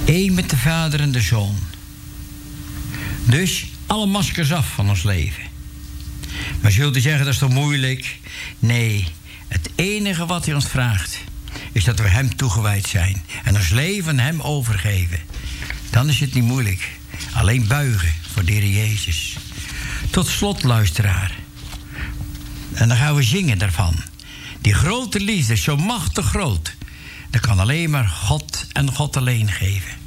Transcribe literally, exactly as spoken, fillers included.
Eén met de Vader en de Zoon. Dus alle maskers af van ons leven. Maar zult u zeggen, dat is toch moeilijk? Nee, het enige wat hij ons vraagt is dat we hem toegewijd zijn en ons leven aan hem overgeven. Dan is het niet moeilijk. Alleen buigen voor de Heer Jezus. Tot slot, luisteraar. En dan gaan we zingen daarvan. Die grote liefde is zo machtig groot. Dat kan alleen maar God en God alleen geven.